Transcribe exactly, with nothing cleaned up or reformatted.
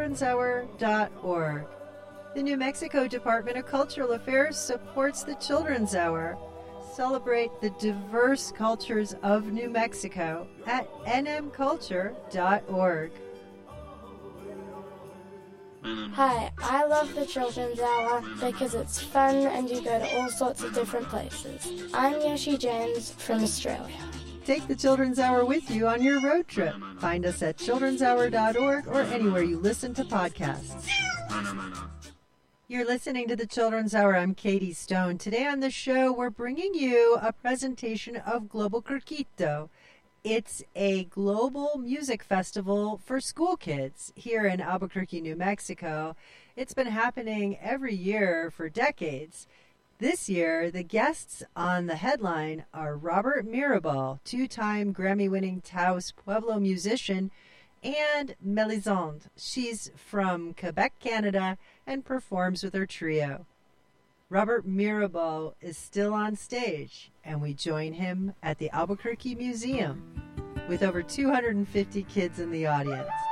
children's hour dot org. The New Mexico Department of Cultural Affairs supports the Children's Hour. Celebrate the diverse cultures of New Mexico at n m culture dot org. Hi, I love the Children's Hour because it's fun and you go to all sorts of different places. I'm Yoshi James from Australia. Take the Children's Hour with you on your road trip. Find us at children's hour dot org or anywhere you listen to podcasts. You're listening to the Children's Hour. I'm Katie Stone. Today on the show, we're bringing you a presentation of Global Circuito. It's a global music festival for school kids here in Albuquerque, New Mexico. It's been happening every year for decades. This year, the guests on the headline are Robert Mirabal, two-time Grammy-winning Taos Pueblo musician, and Melisande. She's from Quebec, Canada, and performs with her trio. Robert Mirabal is still on stage, and we join him at the Albuquerque Museum with over two hundred fifty kids in the audience.